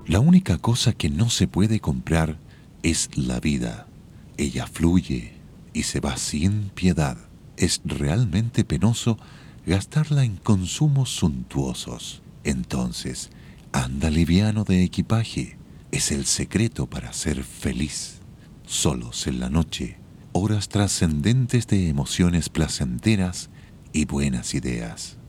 La única cosa que no se puede comprar es la vida. Ella fluye y se va sin piedad. Es realmente penoso gastarla en consumos suntuosos. Entonces, anda liviano de equipaje. Es el secreto para ser feliz. Solos en la noche, horas trascendentes de emociones placenteras y buenas ideas.